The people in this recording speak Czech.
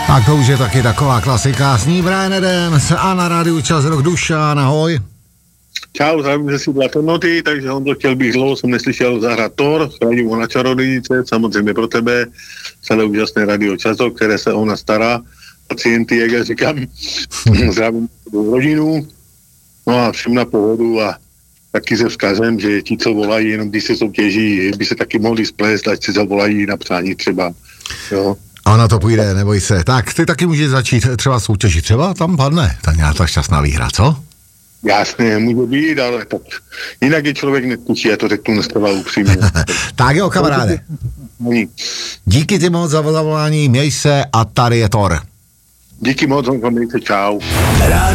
Tak to už je taky taková klasika. S ní Bryan Adams a na rádiu Čas Rock Dušan, ahoj. Čau, zdravím ze sídla Temnoty, takže on to chtěl bych dlouho, jsem neslyšel zahrát Thor, radím ho na čarodějnice, samozřejmě pro tebe, celé úžasné radio Často, které se ona stará, pacienty, jak já říkám, zdravím rodinu, no a všem na pohodu a taky se vzkazem, že ti, co volají, jenom když se soutěží, by se taky mohli splést, ať se zavolají na přání třeba, jo. A na to půjde, neboj se. Tak, ty taky můžeš začít třeba soutěžit, třeba tam padne ta nějaká šťastná výhra, co? Jasně, může být, ale tak jinak je člověk netuší, já to řeknu dneska upřímně. Tak jo, kamaráde. Díky ti moc za zavolání, měj se a tady je Thor. Díky moc, mějte, čau.